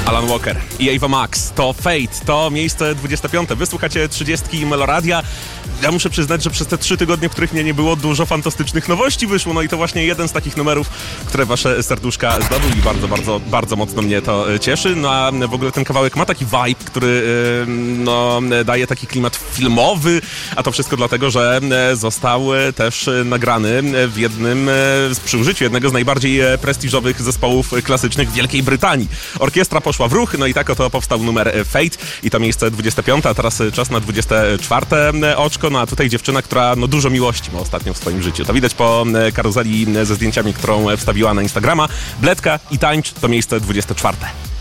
Alan Walker i Ava Max. To Fate, to miejsce 25. Wysłuchacie 30 Meloradia. Ja muszę przyznać, że przez te 3 tygodnie, w których mnie nie było, dużo fantastycznych nowości wyszło. No i to właśnie jeden z takich numerów, które wasze serduszka zdobył i bardzo, bardzo, bardzo mocno mnie to cieszy. No a w ogóle ten kawałek ma taki vibe, który daje taki klimat filmowy, a to wszystko dlatego, że został też nagrany w przy użyciu jednego z najbardziej prestiżowych zespołów klasycznych Wielkiej Brytanii. Orkiestra poszła w ruch, no i tak oto powstał numer Fate i to miejsce 25, a teraz czas na 24 oczko, no a tutaj dziewczyna, która dużo miłości ma ostatnio w swoim życiu. To widać po karuzeli ze zdjęciami, którą wstawiła na Instagrama. Bledka i tańcz to miejsce 24.